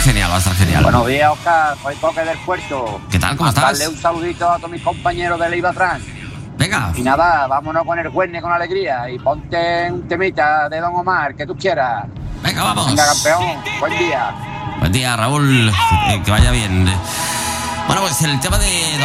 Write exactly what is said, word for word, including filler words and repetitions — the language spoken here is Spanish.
genial, va a estar genial. Buenos días, Oscar. Soy Coque del Puerto. ¿Qué tal? ¿Cómo estás? Darle un saludito a todos mis compañeros de Leiva Trans. Venga. Y nada, vámonos con el jueves con alegría y ponte un temita de Don Omar, que tú quieras. Venga, vamos. Venga, campeón. Buen día. Buen día, Raúl. Eh, que vaya bien. Bueno, pues el tema de